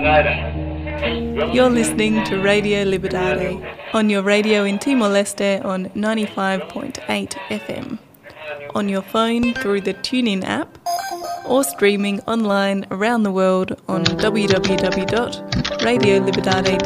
You're listening to Radio Libertad on your radio in Timor-Leste on 95.8 FM, on your phone through the TuneIn app, or streaming online around the world on www.radiolibertade.org.